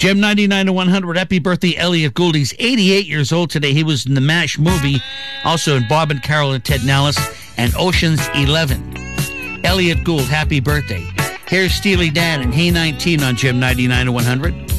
Jim, 99 to 100. Happy birthday, Elliot Gould. He's 88 years old today. He was in the MASH movie, also in Bob and Carol and Ted Nellis, and Ocean's 11. Elliot Gould, happy birthday. Here's Steely Dan and Hey 19 on Jim, 99 to 100.